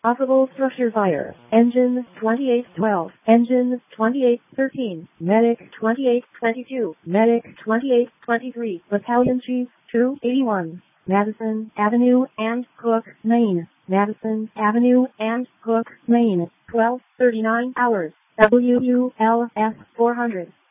Possible structure fire. Engine 2812. Engine 2813. Medic 2822. Medic 2823. Battalion Chief 281. Madison Avenue and Cook, Maine. Madison Avenue and Cook, Maine. 12:39 hours. WULS 400.